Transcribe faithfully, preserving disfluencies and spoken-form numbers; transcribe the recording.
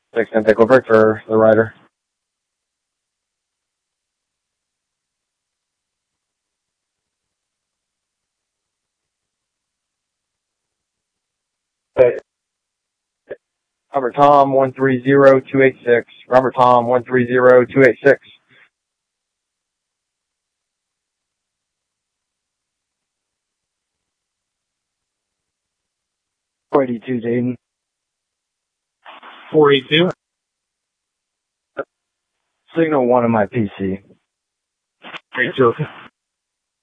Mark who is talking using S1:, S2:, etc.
S1: six ten Picklebrick for the rider. Okay. Robert Tom, one three zero two eight six. Robert Tom, one three zero two eight six. four eighty-two, Jaden.
S2: four eighty-two.
S1: Signal one on my P C.
S2: Great,